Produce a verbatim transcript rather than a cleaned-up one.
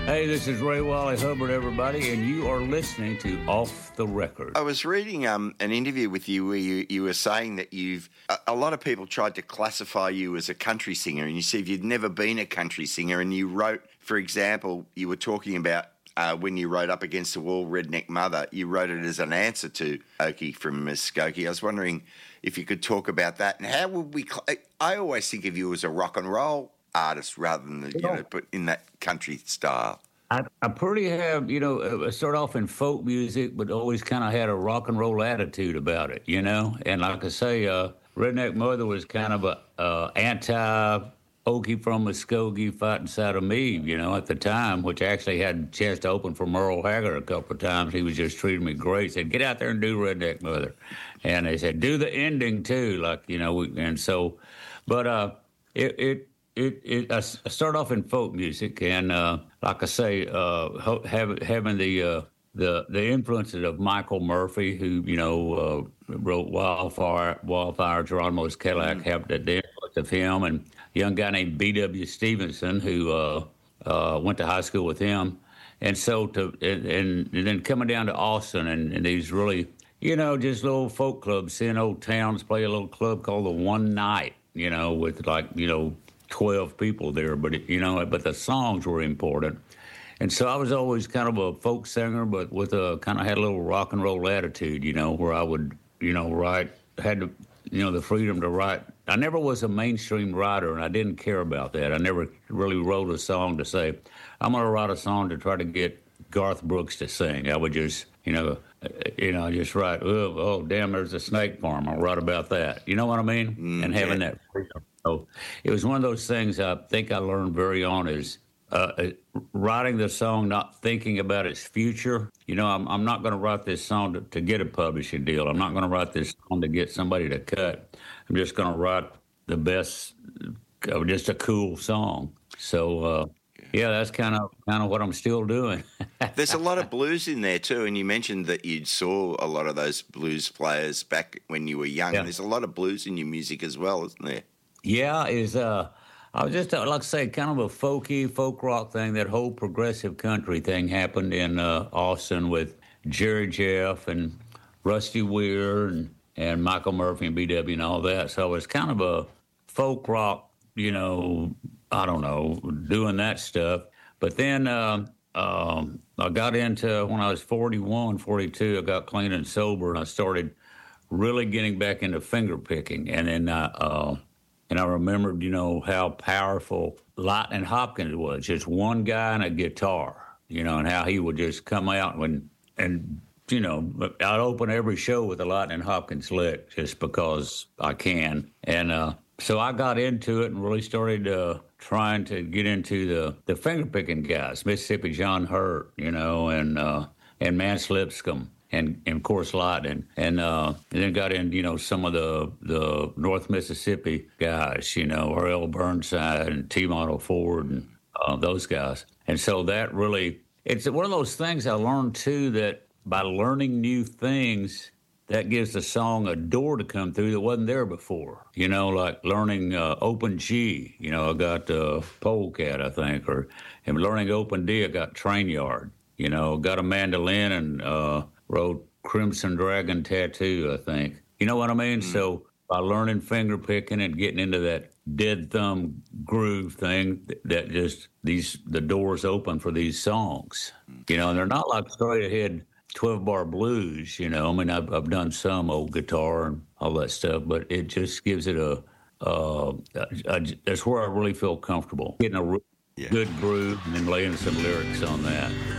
Hey, this is Ray Wally Hubbard, everybody, and you are listening to Off the Record. I was reading um, an interview with you where you, you were saying that you've a, a lot of people tried to classify you as a country singer, and you said you'd never been a country singer, and you wrote, for example, you were talking about uh, when you wrote Up Against the Wall, Redneck Mother, you wrote it as an answer to Okie from Muskogee. I was wondering if you could talk about that, and how would we... Cl- I always think of you as a rock and roll artist rather than, you know, put in that country style. I, I pretty have, you know, I start off in folk music, but always kind of had a rock and roll attitude about it, you know? And like I say, uh, Redneck Mother was kind of a uh, anti-Okie from Muskogee fighting side of me, you know, at the time, which actually had a chance to open for Merle Haggard a couple of times. He was just treating me great. He said, get out there and do Redneck Mother. And they said, do the ending too, like, you know, and so, but uh, it, it, It, it, I started off in folk music, and uh, like I say, uh, have, having the uh, the the influences of Michael Murphy, who you know uh, wrote Wildfire, Wildfire, Geronimo's Cadillac, mm-hmm. have the influence of him, and a young guy named B W Stevenson, who uh, uh, went to high school with him, and so to and, and then coming down to Austin, and, and these really, you know, just little folk clubs, seeing old towns play a little club called the One Night, you know, with like you know. twelve people there, but it, you know, but the songs were important. And so I was always kind of a folk singer, but with a kind of had a little rock and roll attitude, you know, where I would, you know, write, had to, you know, the freedom to write. I never was a mainstream writer, and I didn't care about that. I never really wrote a song to say, I'm going to write a song to try to get Garth Brooks to sing. I would just, you know, you know, just write, oh, oh damn, there's a snake farm. I'll write about that. You know what I mean? Mm, and having yeah. that freedom. So it was one of those things I think I learned very on is uh, writing the song, not thinking about its future. You know, I'm, I'm not going to write this song to, to get a publishing deal. I'm not going to write this song to get somebody to cut. I'm just going to write the best, uh, just a cool song. So, uh, yeah, that's kind of kind of what I'm still doing. There's a lot of blues in there too, and you mentioned that you saw a lot of those blues players back when you were young. Yeah. There's a lot of blues in your music as well, isn't there? Yeah, is uh, I was just uh, like I say, kind of a folky folk rock thing. That whole progressive country thing happened in uh, Austin with Jerry Jeff and Rusty Weir and, and Michael Murphy and B W and all that. So it was kind of a folk rock, you know, I don't know, doing that stuff. But then uh, um, I got into when I was forty-one, forty-two. I got clean and sober, and I started really getting back into finger picking, and then I. Uh, And I remembered, you know, how powerful Lightning Hopkins was, just one guy and a guitar, you know, and how he would just come out and, and you know, I'd open every show with a Lightning Hopkins lick just because I can. And uh, so I got into it and really started uh, trying to get into the, the finger-picking guys, Mississippi John Hurt, you know, and, uh, and Mance Lipscomb. And, and, of course, Lightning. And, uh, and then got in, you know, some of the, the North Mississippi guys, you know, R L Burnside and T. Model Ford and uh, those guys. And so that really, it's one of those things I learned, too, that by learning new things, that gives the song a door to come through that wasn't there before. You know, like learning uh, open G, you know, I got uh, Polecat, I think, or and learning open D, I got Train Yard. You know, got a mandolin and... Uh, wrote Crimson Dragon Tattoo, I think. You know what I mean? Mm. So by learning finger picking and getting into that dead thumb groove thing, that just these the doors open for these songs. You know, and they're not like straight ahead twelve bar blues. You know, I mean, I've, I've done some old guitar and all that stuff, but it just gives it a. Uh, a, a that's where I really feel comfortable getting a yeah. good groove and then laying some lyrics on that.